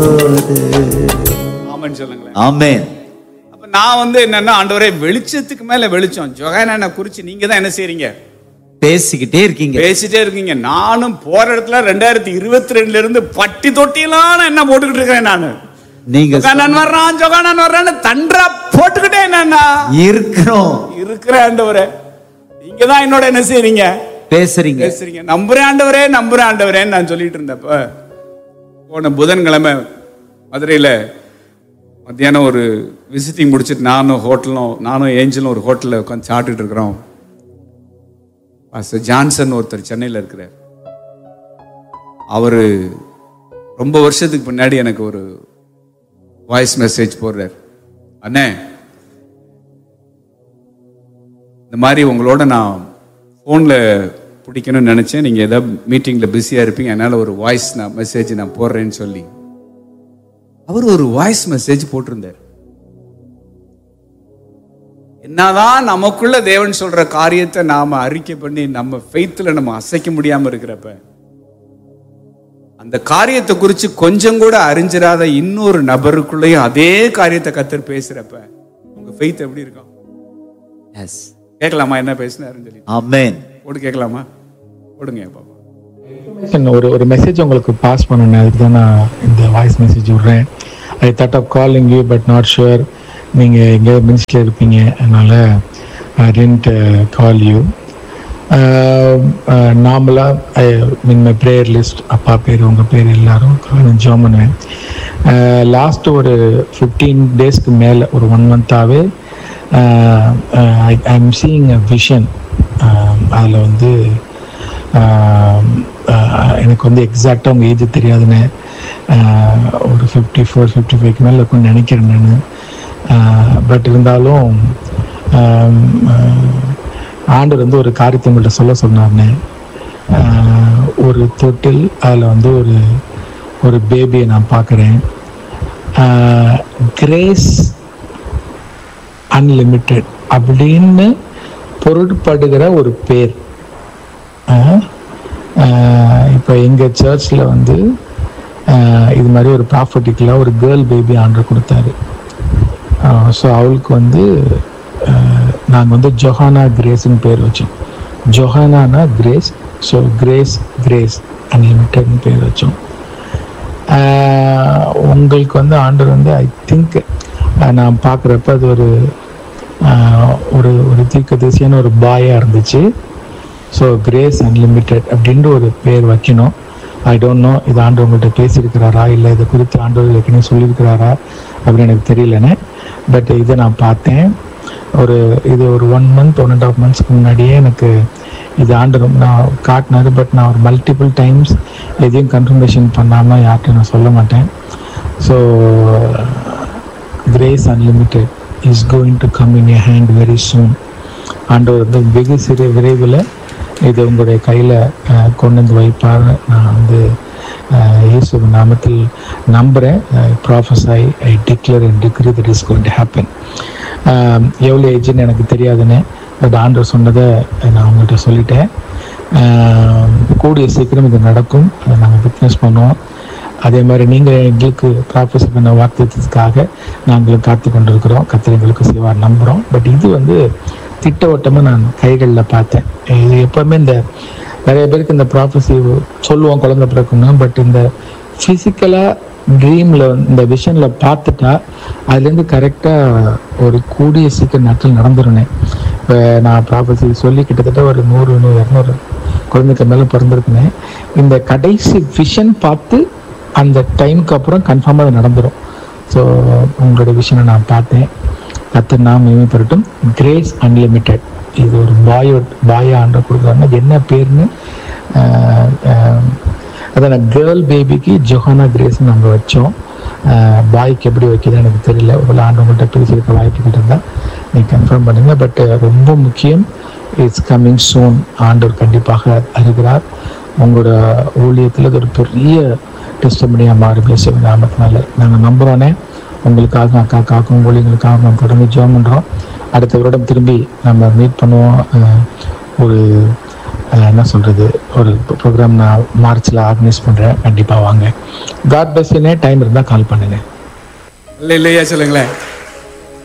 ஆமென் சொல்லுங்களேன். ஆமென். அப்ப நான் என்னன்னா, ஆண்டவரே வெளிச்சத்துக்கு மேல வெளிச்சம், ஜொஹானா குறிச்சு நீங்க தான் என்ன செய்றீங்க? பேசிக்கிட்டே இருக்கீங்க. நானும் போற இடத்துல 2022 இருந்து பட்டி தொட்டியெல்லாம் நான் என்ன போட்டுக்கிட்டு இருக்கேன். நானு நீங்க ஜொஹானான் வர்றான்னு தண்டா போட்டுக்கிட்டே என்னன்னா இருக்கிறேன். ஆண்டவரே நீங்க தான் என்னோட என்ன செய்றீங்க? பேசுறீங்க. நம்புறேன் ஆண்டவரேன்னு நான் சொல்லிட்டு இருந்தப்ப, போன புதன்கிழமை மதுரையில மத்தியானம் ஒரு விசிட்டிங் முடிச்சுட்டு நானும் ஏஞ்சலும் ஒரு ஹோட்டலில் உட்காந்து சாப்பிட்டுட்டு இருக்கிறோம். பாஸ்டர் ஜான்சன் ஒருத்தர் சென்னையில் இருக்கிறார். அவரு ரொம்ப வருஷத்துக்கு முன்னாடி எனக்கு ஒரு வாய்ஸ் மெசேஜ் போடுறார். அண்ணே, இந்த மாதிரி உங்களோட நான் ஃபோனில் பிடிக்கணும்னு நினச்சேன். நீங்கள் ஏதாவது மீட்டிங்கில் பிஸியாக இருப்பீங்க, அதனால் ஒரு வாய்ஸ் மெசேஜ் நான் போடுறேன்னு சொல்லி அவர் ஒரு வாய்ஸ் மெசேஜ் போட்டிருந்தார். என்னதான் நமக்குள்ள தேவன் சொல்ற காரியத்தை நாம அறிக்கை பண்ணி நம்ம ஃபெய்த்ல நம்ம அசைக்க முடியாம இருக்கிறப்ப, அந்த காரியத்தை குறித்து கொஞ்சம் கூட அறிஞ்சிராத இன்னொரு நபருக்குள்ளேயும் அதே காரியத்தை கர்த்தர் பேசுறப்ப உங்க ஃபெய்த் எப்படி இருக்கும்? எஸ். கேட்கலாமா என்ன பேசினாருன்னு சொல்லி? ஆமென். போட்டு கேட்கலாமா? போடுங்க பாப்பா. ஒரு மெசேஜ் உங்களுக்கு பாஸ் பண்ணணும், அதுக்கு தான் நான் இந்த வாய்ஸ் மெசேஜ் விடுறேன். I thought of calling you but not sure நீங்கள் எங்கே மினிஸ்டரில் இருப்பீங்க, அதனால் ஐ டிடன்ட் கால் யூ. நார்மலாக மீன் மை ப்ரேயர் லிஸ்ட், அப்பா பேர் உங்கள் பேர் எல்லாரும் ஜாம் பண்ணுவேன். லாஸ்ட்டு ஒரு 15 டேஸ்க்கு மேலே, ஒரு 1 மந்த்தாகவே I am seeing a vision. அதில் எனக்கு எக்ஸாக்டாக உங்கள் ஏஜ் தெரியாதுன்னு, ஒரு 54-55 மேலே இருக்கும்னு நினைக்கிறேன் நான். பட் இருந்தாலும் ஆண்டவர் ஒரு காரியத்தை உங்கள்கிட்ட சொன்னார்னே. ஒரு தொட்டில், அதில் ஒரு பேபியை நான் பார்க்குறேன். கிரேஸ் அன்லிமிட்டெட் அப்படின்னு பொருட்படுகிற ஒரு பேர். இப்போ எங்கள் சர்ச்சில் இது மாதிரி ஒரு ப்ராஃபட்டிக்கலாக ஒரு கேர்ள் பேபி ஆண்டர் கொடுத்தாரு. ஸோ அவளுக்கு நாங்கள் ஜொஹானா கிரேஸ்ன்னு பேர் வச்சோம். ஜொஹானானா கிரேஸ், ஸோ கிரேஸ் அன்லிமிட்டட்னு பேர் வச்சோம். உங்களுக்கு ஆண்டவர் ஐ திங்க் நான் பார்க்குறப்ப அது ஒரு தீர்க்கதரிசியான ஒரு பாயாக இருந்துச்சு. ஸோ கிரேஸ் அன்லிமிட்டெட் அப்படின்ற ஒரு பேர் வைக்கணும். ஐ டோன்ட் நோ இது ஆண்டவர் உங்கள்கிட்ட பேசியிருக்கிறாரா, இல்லை இதை குறித்து ஆண்டவர் ஏற்கனவே சொல்லியிருக்கிறாரா அப்படின்னு எனக்கு தெரியலன்னு. பட் இதை நான் பார்த்தேன். இது ஒரு 1 month 1.5 months முன்னாடியே எனக்கு இது ஆண்டவர் நான் காட்டினார். பட் நான் ஒரு மல்டிபிள் டைம்ஸ் எதையும் கன்ஃபர்மேஷன் பண்ணாமல் யார்கிட்ட நான் சொல்ல மாட்டேன். So grace unlimited is going to come in your hand very soon. ஆண்டவர் வெகு சிறு விரைவில் இது உங்களுடைய கையில் கொண்டு வைப்பார். நான் இயேசு நாமத்தில் நம்புகிறேன். ப்ராஃபஸை ஐ declare and டிக்ரீ that is going to happen. எவ்வளோ ஏஜ்னு எனக்கு தெரியாதுன்னு, பட் ஆண்டவர் சொன்னதை நான் உங்கள்கிட்ட சொல்லிட்டேன். கூடிய சீக்கிரம் இது நடக்கும், அதை நாங்கள் விட்னஸ் பண்ணுவோம். அதே மாதிரி நீங்கள் எங்களுக்கு ப்ராஃபஸி பண்ண வாக்குறுதிக்காக நாங்களும் காத்து கொண்டிருக்கிறோம். கர்த்தர் எங்களுக்கு செய்வார் நம்புகிறோம். பட் இது திட்டவட்டமாக நான் கைகளில் பார்த்தேன். இது எப்போவுமே நிறைய பேருக்கு இந்த ப்ராஃபஸி சொல்லுவோம் குழந்தை பிறக்கும்னா, பட் இந்த ஃபிசிக்கலாக ட்ரீமில் இந்த விஷனில் பார்த்துட்டா அதுலேருந்து கரெக்டாக ஒரு கூடிய சீக்கிரம் நாட்கள் நடந்துருனேன். இப்போ நான் ப்ராஃபஸி சொல்லி கிட்டத்தட்ட ஒரு 100-200 குழந்தைக்கு மேலே பிறந்திருக்குனேன். இந்த கடைசி விஷன் பார்த்து அந்த டைமுக்கு அப்புறம் கன்ஃபார்மாக அது நடந்துடும். ஸோ உங்களோட விஷனை நான் பார்த்தேன். கர்த்தர் நாமம் மகிமைப்படட்டும். கிரேஸ் அன்லிமிட்டெட், இது ஒரு பாயா ஆண்டவர் கொடுக்குறாங்க. என்ன பேர்னு அதான் கேர்ள் பேபிக்கு ஜொஹானா கிரேஸ்ன்னு நாங்கள் வச்சோம். பாய்க்கு எப்படி வைக்கிறதுன்னு எனக்கு தெரியல. ஒரு ஆண்டவங்கள்ட்ட பேசியிருக்க வாய்ப்புக்கிட்டு இருந்தால் நீங்கள் கன்ஃபார்ம் பண்ணுங்கள். பட் ரொம்ப முக்கியம், இட்ஸ் கம்மிங் சூன். ஆண்டவர் கண்டிப்பாக அறிகிறார். உங்களோட ஊழியத்தில் அது ஒரு பெரிய டெஸ்டிமனியாக மாறும் இயேசு நாமத்தினால நாங்கள் நம்புகிறோன்னே. உங்களுக்காக அக்காக்காக்கும் ஊழியர்களுக்காக நம்ம தொடர்ந்து ஜெபம் பண்ணுறோம். அடுத்த வருடம் திரும்பி நம்ம மீட் பண்ணுவோம். ஒரு என்ன சொல்கிறது, ஒரு ப்ரோக்ராம் நான் மார்ச்சில் ஆர்கனைஸ் பண்ணுறேன். கண்டிப்பாக வாங்க. God bless you. டைம் இருந்தால் கால் பண்ணுங்கள். இல்லையா சொல்லுங்களேன்.